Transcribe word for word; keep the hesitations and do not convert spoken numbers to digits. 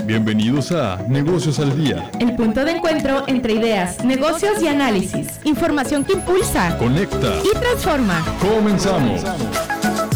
Bienvenidos a Negocios al Día. El punto de encuentro entre ideas, negocios y análisis. Información que impulsa, Conecta y transforma. Comenzamos.